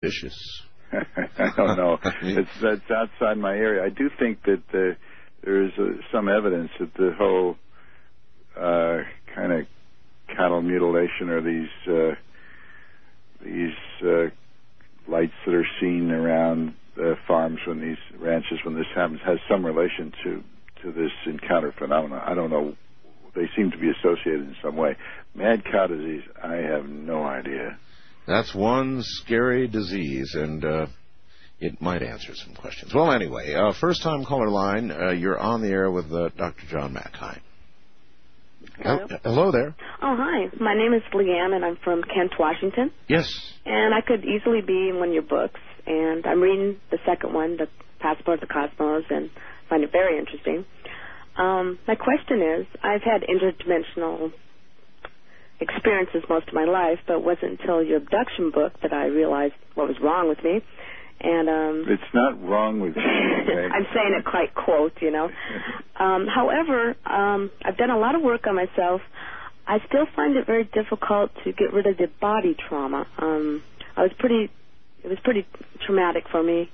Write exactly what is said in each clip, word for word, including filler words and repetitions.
Vicious. I don't know. It's that's outside my area. I do think that uh, there is uh, some evidence that the whole uh, kind of cattle mutilation or these uh, these uh, lights that are seen around uh, farms when these ranches when this happens has some relation to to this encounter phenomenon. I don't know. They seem to be associated in some way. Mad cow disease, I have no idea. That's one scary disease, and uh, it might answer some questions. Well, anyway, uh, first-time caller line, uh, you're on the air with uh, Doctor John Mack. Hi. Hello. Oh, hello there. Oh, hi. My name is Leanne, and I'm from Kent, Washington. Yes. And I could easily be in one of your books, and I'm reading the second one, The Passport to Cosmos, and find it very interesting. Um, my question is, I've had interdimensional experiences most of my life, but it wasn't until your abduction book that I realized what was wrong with me. And um, it's not wrong with you. Okay? I'm saying it quite quote, you know. um, however, um, I've done a lot of work on myself. I still find it very difficult to get rid of the body trauma. Um, I was pretty, it was pretty traumatic for me,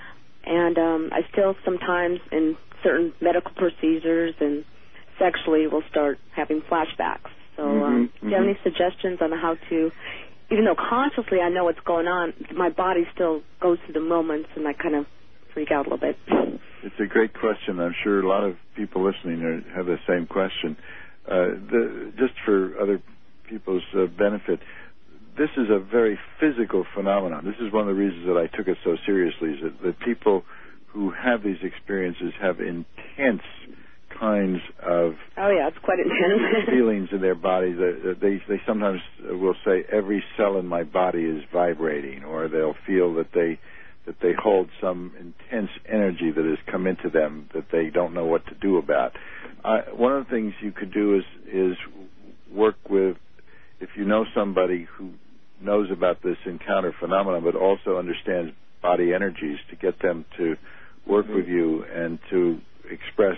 and um, I still sometimes in certain medical procedures and sexually will start having flashbacks. So um, mm-hmm, do you have mm-hmm. any suggestions on how to, even though consciously I know what's going on, my body still goes through the moments and I kind of freak out a little bit? It's a great question. I'm sure a lot of people listening are, have the same question. Uh, the, just for other people's uh, benefit, this is a very physical phenomenon. This is one of the reasons that I took it so seriously, is that, that people who have these experiences have intense kinds of oh yeah, it's quite intense feelings in their bodies. They, they they sometimes will say every cell in my body is vibrating, or they'll feel that they that they hold some intense energy that has come into them that they don't know what to do about. Uh, one of the things you could do is is work with, if you know somebody who knows about this encounter phenomenon but also understands body energies, to get them to work mm-hmm. with you and to express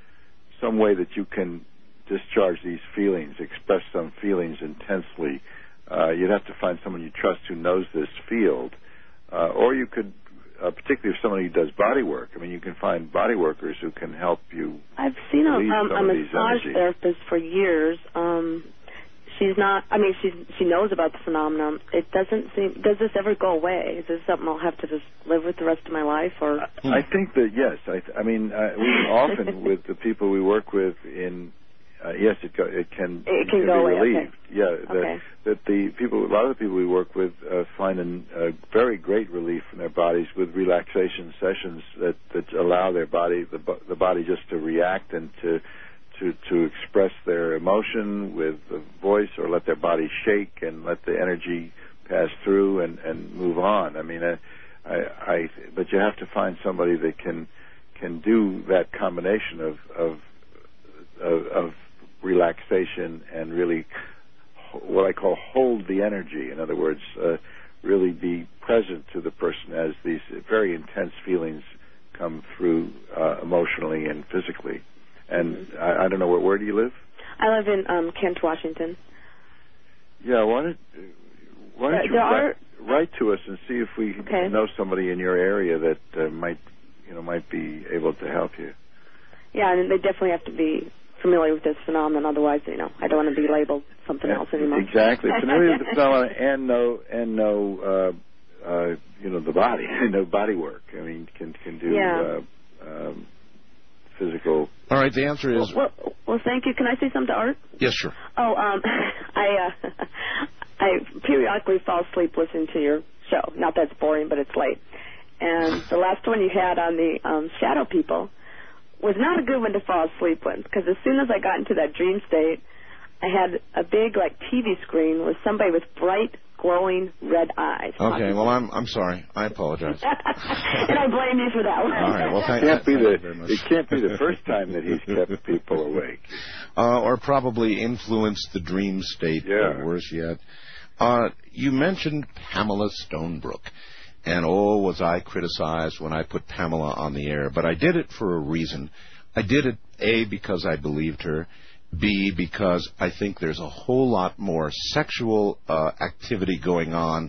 some way that you can discharge these feelings, express some feelings intensely. Uh, you'd have to find someone you trust who knows this field. Uh, or you could, uh, particularly if somebody does body work, I mean, you can find body workers who can help you. I've seen a, um, a massage energies. therapist for years. Um, she's not, I mean, she's, she knows about the phenomenon. It doesn't seem, does this ever go away? Is this something I'll have to just live with the rest of my life? Or I think that, yes. I, I mean, uh, we often, with the people we work with in, uh, yes, it, go, it can, it it can, can go be away. relieved. Okay. Yeah, that, okay. that the people, a lot of the people we work with uh, find a uh, very great relief in their bodies with relaxation sessions that, that allow their body, the, the body just to react and to To, to express their emotion with the voice, or let their body shake and let the energy pass through and, and move on. I mean, I, I, I, but you have to find somebody that can can do that combination of of, of, of relaxation and really what I call hold the energy. In other words, uh, really be present to the person as these very intense feelings come through uh, emotionally and physically. And mm-hmm. I, I don't know, where, where do you live? I live in um, Kent, Washington. Yeah, why don't, why don't you are... write, write to us and see if we okay. know somebody in your area that uh, might, you know, might be able to help you. Yeah, and they definitely have to be familiar with this phenomenon. Otherwise, you know, I don't want to be labeled something yeah, else anymore. Exactly, familiar with the phenomenon and know and know, uh, uh, you know, the body, know body work. I mean, can can do. Yeah. Uh, um, physical. All right, the answer is... Well, well, well, thank you. Can I say something to Art? Yes, sure. Oh, um, I uh, I periodically fall asleep listening to your show. Not that it's boring, but it's late. And the last one you had on the um, shadow people was not a good one to fall asleep with, because as soon as I got into that dream state, I had a big, like, T V screen with somebody with bright, glowing red eyes. Okay, well, I'm I'm sorry. I apologize. And I blame you for that one. All right, well, thank, it can't be thank the, you very much. It can't be the first time that he's kept people awake. Uh, or probably influenced the dream state, yeah. or worse yet. Uh, you mentioned Pamela Stonebrook. And, oh, was I criticized when I put Pamela on the air. But I did it for a reason. I did it, A, because I believed her, B, because I think there's a whole lot more sexual uh, activity going on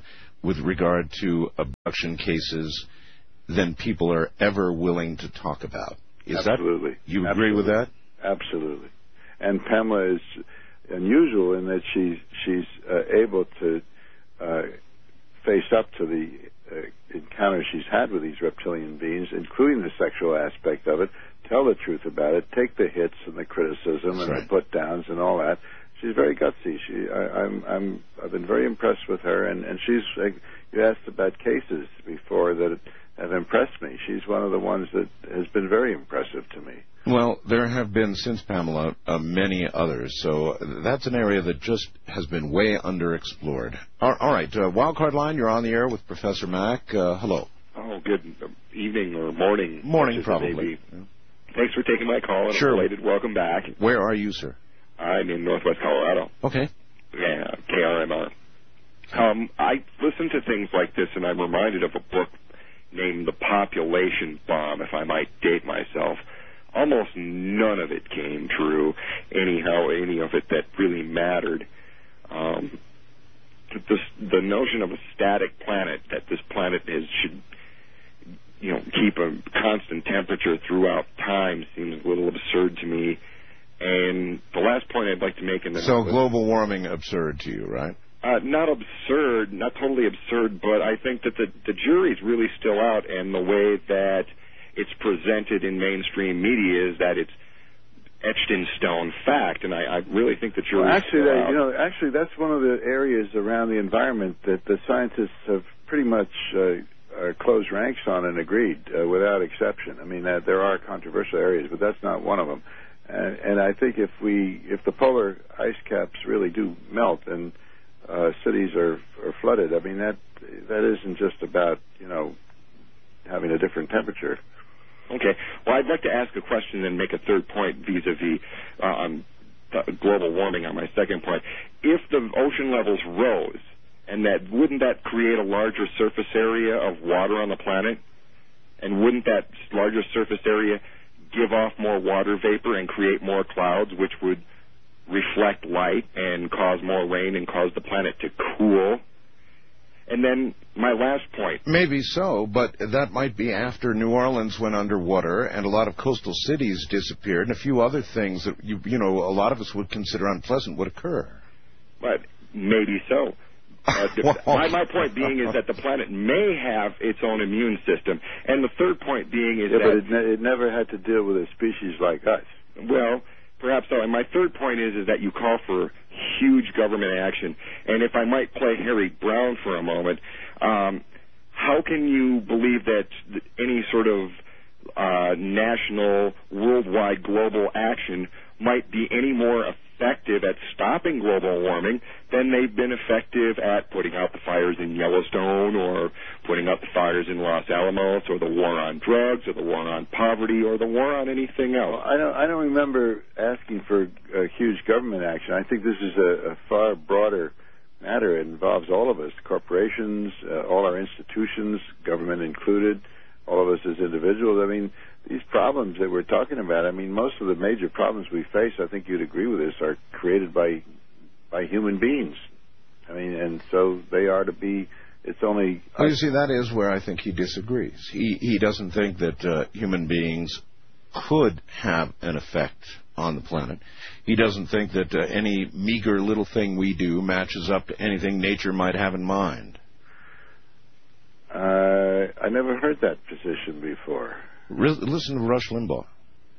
with regard to abduction cases than people are ever willing to talk about. Is Absolutely. that you Absolutely. agree with that? Absolutely. And Pamela is unusual in that she's she's uh, able to uh, face up to the uh, encounters she's had with these reptilian beings, including the sexual aspect of it, tell the truth about it, take the hits and the criticism That's and right. the put downs and all that. She's very gutsy. She, I, I'm, I'm, I've been very impressed with her, and and she's. Uh, you asked about cases before that have impressed me. She's one of the ones that has been very impressive to me. Well, there have been, since Pamela, uh, many others. So that's an area that just has been way underexplored. All, all right, uh, Wildcard Line, you're on the air with Professor Mack. Uh, hello. Oh, good evening or morning. Morning, probably. Yeah. Thanks for taking my call. And sure. Related, welcome back. Where are you, sir? I'm in Northwest Colorado. Okay. Yeah, K R M R. Um, I listen to things like this, and I'm reminded of a book named The Population Bomb, if I might date myself. Almost none of it came true, anyhow, any of it that really mattered. Um, this, the notion of a static planet, that this planet is should, you know, keep a constant temperature throughout time seems a little absurd to me. And the last point I'd like to make in this... So global warming absurd to you, right? Uh, not absurd, not totally absurd, but I think that the, the jury's really still out, and the way that it's presented in mainstream media is that it's etched in stone fact, and I, I really think the jury's well, actually, still they, out. you know, actually, that's one of the areas around the environment that the scientists have pretty much uh, uh, closed ranks on and agreed uh, without exception. I mean, uh, there are controversial areas, but that's not one of them. And, and I think if we, if the polar ice caps really do melt and uh, cities are, are flooded, I mean that that isn't just about you know having a different temperature. Okay. Well, I'd like to ask a question and make a third point vis-a-vis uh, um, global warming on my second point. If the ocean levels rose, and that wouldn't that create a larger surface area of water on the planet? And wouldn't that larger surface area give off more water vapor and create more clouds, which would reflect light and cause more rain and cause the planet to cool? And then my last point. Maybe so, but that might be after New Orleans went underwater and a lot of coastal cities disappeared and a few other things that, you, you know, a lot of us would consider unpleasant would occur. But maybe so. Uh, my, my point being is that the planet may have its own immune system. And the third point being is yeah, that... but it, ne- it never had to deal with a species like us. Well, perhaps so. And my third point is, is that you call for huge government action. And if I might play Harry Brown for a moment, um, how can you believe that any sort of uh, national, worldwide, global action might be any more effective at stopping global warming than they've been effective at putting out the fires in Yellowstone or putting out the fires in Los Alamos or the war on drugs or the war on poverty or the war on anything else? Well, I don't. I don't remember asking for uh, huge government action. I think this is a, a far broader matter. It involves all of us, corporations, uh, all our institutions, government included, all of us as individuals. I mean, these problems that we're talking about, I mean, most of the major problems we face, I think you'd agree with this, are created by by human beings. I mean, and so they are to be, it's only... Well, you see, that is where I think he disagrees. He, he doesn't think that uh, human beings could have an effect on the planet. He doesn't think that uh, any meager little thing we do matches up to anything nature might have in mind. Uh, I never heard that position before. Re- listen to Rush Limbaugh.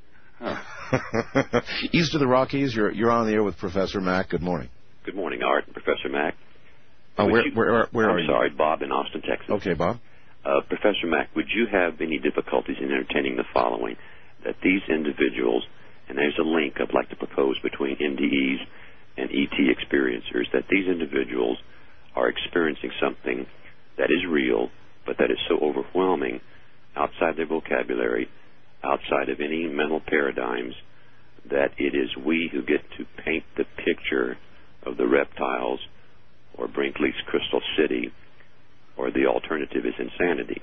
Huh. East of the Rockies, you're you're on the air with Professor Mack. Good morning. Good morning, Art and Professor Mack. Uh, where, you, where, where I'm are you? sorry, Bob in Austin, Texas. Okay, Bob. Uh, Professor Mack, would you have any difficulties in entertaining the following, that these individuals, and there's a link I'd like to propose between M D Es and E T experiencers, that these individuals are experiencing something that is real, but that is so overwhelming outside their vocabulary, outside of any mental paradigms, that it is we who get to paint the picture of the reptiles or Brinkley's Crystal City, or the alternative is insanity?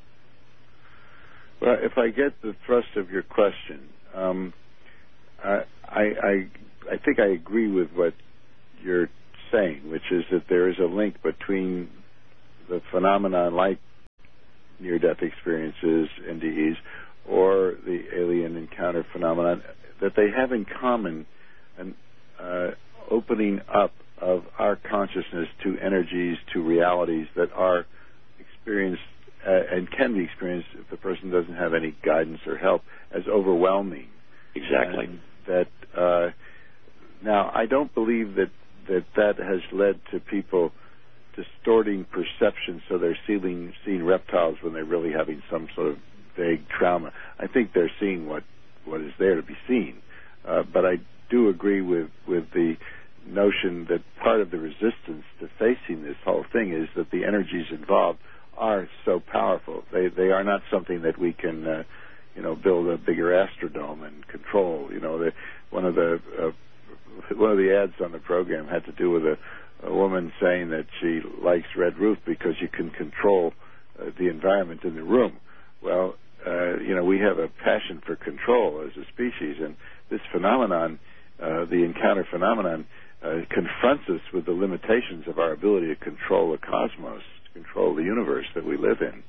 Well, if I get the thrust of your question, um, I, I, I, I think I agree with what you're saying, which is that there is a link between the phenomenon like near-death experiences, N D Es, or the alien encounter phenomenon, that they have in common an uh, opening up of our consciousness to energies, to realities that are experienced uh, and can be experienced if the person doesn't have any guidance or help as overwhelming. Exactly. And that uh, now, I don't believe that, that that has led to people distorting perception so they're seeing, seeing reptiles when they're really having some sort of vague trauma. I think they're seeing what, what is there to be seen. Uh, but I do agree with, with the notion that part of the resistance to facing this whole thing is that the energies involved are so powerful. They they are not something that we can, uh, you know, build a bigger Astrodome and control. You know, the, one of the uh, one of the ads on the program had to do with a, a woman saying that she likes Red Roof because you can control uh, the environment in the room. Well, uh, you know, we have a passion for control as a species, and this phenomenon, uh, the encounter phenomenon, uh, confronts us with the limitations of our ability to control the cosmos, to control the universe that we live in.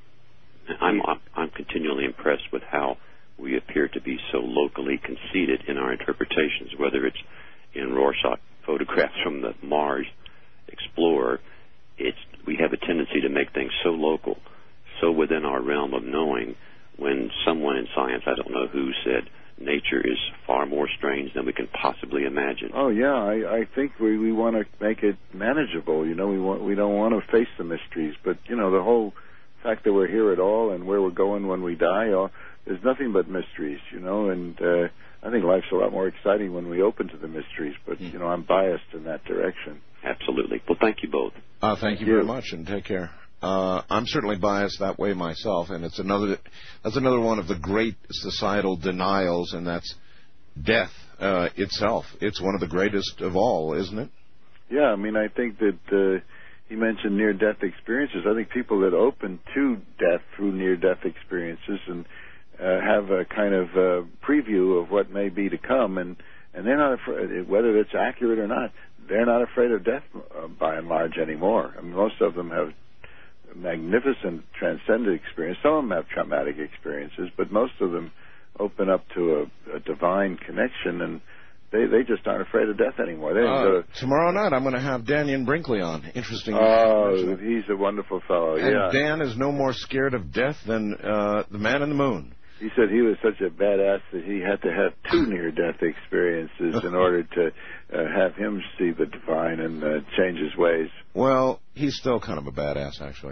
I'm, I'm continually impressed with how we appear to be so locally conceited in our interpretations, whether it's in Rorschach photographs from the Mars Explorer. It's, we have a tendency to make things so local, so within our realm of knowing, when someone in science, I don't know who, said nature is far more strange than we can possibly imagine. Oh yeah, I, I think we, we want to make it manageable. You know, we want we don't want to face the mysteries, but you know, the whole fact that we're here at all and where we're going when we die, all, there's nothing but mysteries. You know, and uh, I think life's a lot more exciting when we open to the mysteries. But you know, I'm biased in that direction. Absolutely. Well, thank you both. Uh, thank you very much, and take care. Uh, I'm certainly biased that way myself, and it's another that's another one of the great societal denials, and that's death uh, itself. It's one of the greatest of all, isn't it? Yeah, I mean, I think that uh, he mentioned near-death experiences. I think people that open to death through near-death experiences and uh, have a kind of uh, preview of what may be to come, and, and they're not afraid, whether it's accurate or not, they're not afraid of death uh, by and large anymore. I mean, most of them have magnificent transcendent experience. Some of them have traumatic experiences, but most of them open up to a, a divine connection, and they they just aren't afraid of death anymore. They uh, tomorrow night I'm going to have Daniel Brinkley on. Interesting. Oh, he's a wonderful fellow. And yeah. Dan is no more scared of death than uh, the man in the moon. He said he was such a badass that he had to have two near-death experiences in order to uh, have him see the divine and uh, change his ways. Well, he's still kind of a badass, actually.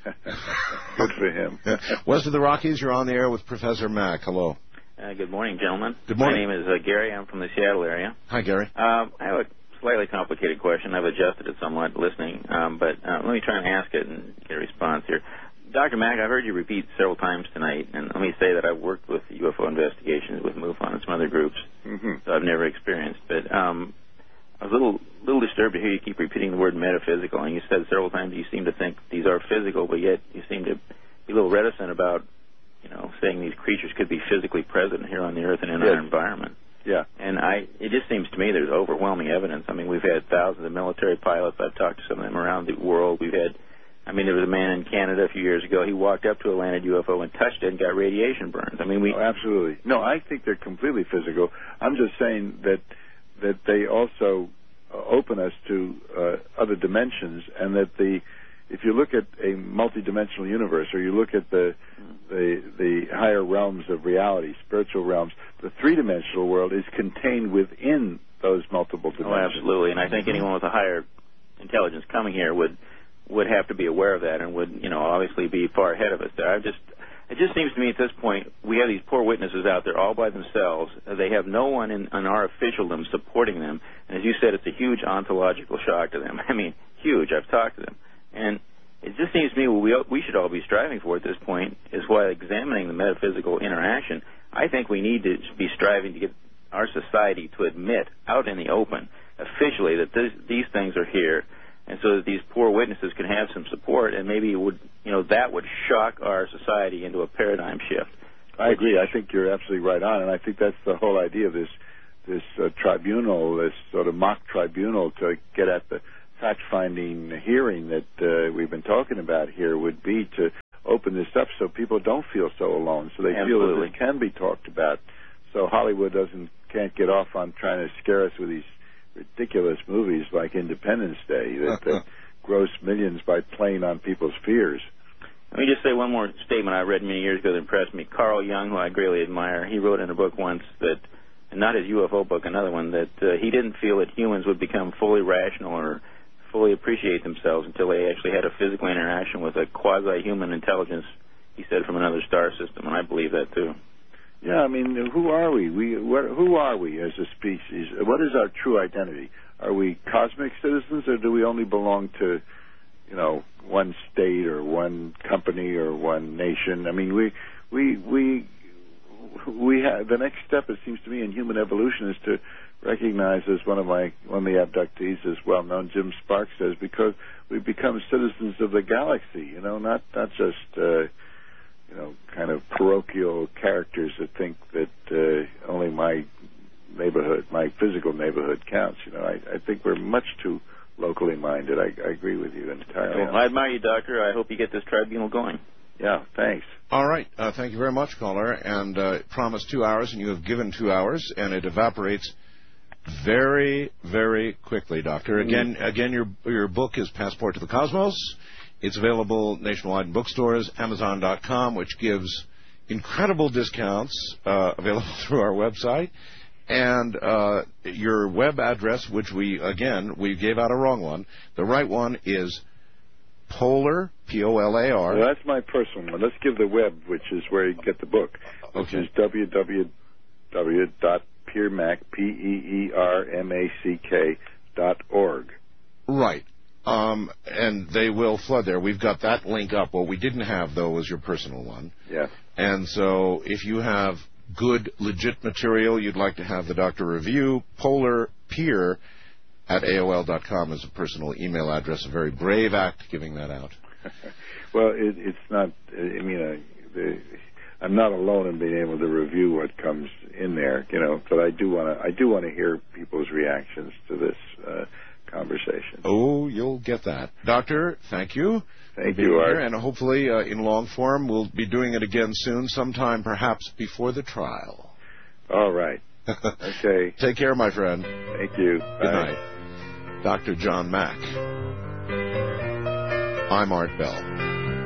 Good for him. West of the Rockies, you're on the air with Professor Mack. Hello. Uh, good morning, gentlemen. Good morning. My name is uh, Gary. I'm from the Seattle area. Hi, Gary. Um, I have a slightly complicated question. I've adjusted it somewhat listening, um, but uh, let me try and ask it and get a response here. Doctor Mack, I heard you repeat several times tonight, and let me say that I've worked with U F O investigations with MUFON and some other groups, mm-hmm. so I've never experienced. But um, I was a little little disturbed to hear you keep repeating the word metaphysical, and you said several times you seem to think these are physical, but yet you seem to be a little reticent about, you know, saying these creatures could be physically present here on the Earth and in yes. our environment. Yeah. And I, it just seems to me there's overwhelming evidence. I mean, we've had thousands of military pilots. I've talked to some of them around the world. We've had, I mean, there was a man in Canada a few years ago. He walked up to a landed U F O and touched it and got radiation burns. I mean, we... Oh, absolutely. No, I think they're completely physical. I'm just saying that that they also uh, open us to uh, other dimensions, and that the if you look at a multidimensional universe, or you look at the the the higher realms of reality, spiritual realms, the three-dimensional world is contained within those multiple dimensions. Oh, absolutely. And I think anyone with a higher intelligence coming here would would have to be aware of that, and would, you know, obviously be far ahead of us there. I just, it just seems to me at this point we have these poor witnesses out there all by themselves. They have no one in, in our officialdom supporting them, and as you said, it's a huge ontological shock to them. I mean, huge. I've talked to them, and it just seems to me what we we should all be striving for at this point is, while examining the metaphysical interaction, I think we need to be striving to get our society to admit out in the open officially that this, these things are here, and so that these poor witnesses can have some support, and maybe it would, you know, that would shock our society into a paradigm shift. I agree. I think you're absolutely right on, and I think that's the whole idea of this this uh, tribunal, this sort of mock tribunal to get at the fact-finding hearing that uh, we've been talking about here would be to open this up so people don't feel so alone, so they Absolutely. feel that it can be talked about, so Hollywood doesn't can't get off on trying to scare us with these ridiculous movies like Independence Day that, that gross millions by playing on people's fears. Let me just say one more statement I read many years ago that impressed me. Carl Jung, who I greatly admire, he wrote in a book once that, and not his U F O book, another one, that uh, he didn't feel that humans would become fully rational or fully appreciate themselves until they actually had a physical interaction with a quasi-human intelligence, he said, from another star system, and I believe that too. Yeah, I mean, who are we? We what, who are we as a species? What is our true identity? Are we cosmic citizens, or do we only belong to, you know, one state or one company or one nation? I mean, we we we we have the next step. It seems to me in human evolution is to recognize, as one of my one of the abductees is well known, Jim Sparks says, because we become citizens of the galaxy. You know, not not just. Uh, you know, kind of parochial characters that think that uh, only my neighborhood, my physical neighborhood counts. You know, I, I think we're much too locally minded. I, I agree with you entirely. Well, I admire you, Doctor. I hope you get this tribunal going. Yeah, thanks. All right. Uh, thank you very much, caller. And uh, promised two hours, and you have given two hours, and it evaporates very, very quickly, Doctor. Again, mm. again, your your book is Passport to the Cosmos. It's available nationwide in bookstores, Amazon dot com, which gives incredible discounts uh, available through our website. And uh, your web address, which we, again, we gave out a wrong one. The right one is Polar, P O L A R. Well, that's my personal one. Let's give the web, which is where you get the book, which okay. is w w w dot peermack, P E E R M A C K, dot org. Right. Um, and they will flood there. We've got that link up. What we didn't have, though, was your personal one. Yeah. And so if you have good, legit material you'd like to have the doctor review, Polar Peer at A O L dot com is a personal email address. A very brave act giving that out. Well, it, it's not, I mean, uh, the, I'm not alone in being able to review what comes in there, you know, but I do want to I do want to hear people's reactions to this uh conversation. Oh, you'll get that. Doctor, thank you. Thank you, Art. And hopefully uh, in long form we'll be doing it again soon, sometime perhaps before the trial. All right. Okay. Take care, my friend. Thank you. Good Bye. night. Doctor John Mack. I'm Art Bell.